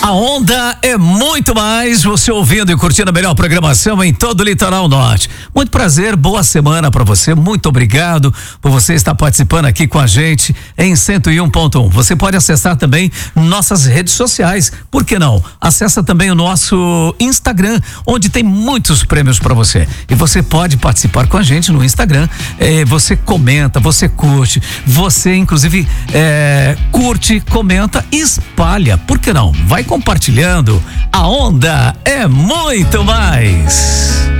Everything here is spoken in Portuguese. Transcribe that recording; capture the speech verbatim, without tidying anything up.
A Onda é muito mais, você ouvindo e curtindo a melhor programação em todo o Litoral Norte. Muito prazer, boa semana para você, muito obrigado por você estar participando aqui com a gente em cento e um ponto um. Você pode acessar também nossas redes sociais, por que não? Acessa também o nosso Instagram, onde tem muitos prêmios para você. E você pode participar com a gente no Instagram, eh, você comenta, você curte, você inclusive eh, curte, comenta e espalha, por que não? Vai compartilhando, a Onda é muito mais.